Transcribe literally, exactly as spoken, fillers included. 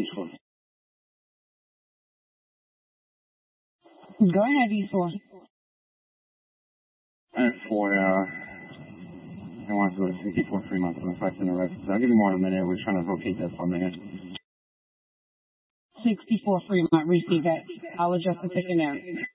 East four. Go ahead, East four. And for, uh, I want to go to sixty-four Fremont, so if I send a ref, I'll give you more in a minute. We're trying to locate that for a minute. sixty-four Fremont, receive that. I'll adjust the ticket now.